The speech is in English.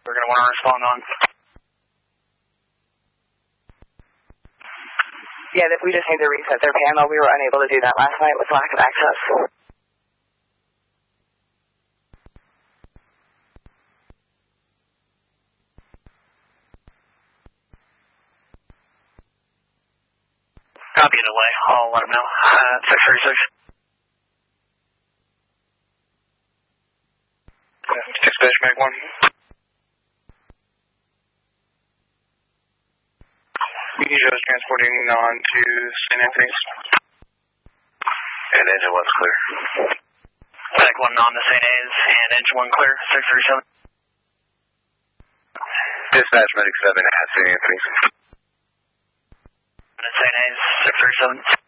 We're going to want to respond on. Yeah, we just need to reset their panel. We were unable to do that last night with lack of access. Copy delay. I'll let them know. 636. Dispatch Mag 1. Usually is transporting on to St. Anthony's. And engine 1's clear. Mag 1 on to St. A's and engine 1 clear. 637. Dispatch Medic 7 at St. Anthony's. And St. A's 637.